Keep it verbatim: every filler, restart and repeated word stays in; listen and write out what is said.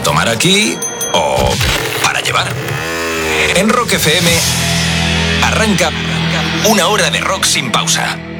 tomar aquí o para llevar. En Rock F M arranca una hora de rock sin pausa.